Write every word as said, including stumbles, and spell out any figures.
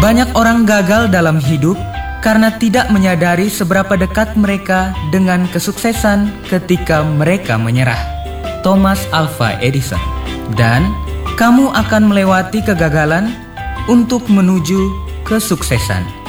Banyak orang gagal dalam hidup karena tidak menyadari seberapa dekat mereka dengan kesuksesan ketika mereka menyerah. Thomas Alva Edison. Dan kamu akan melewati kegagalan untuk menuju kesuksesan.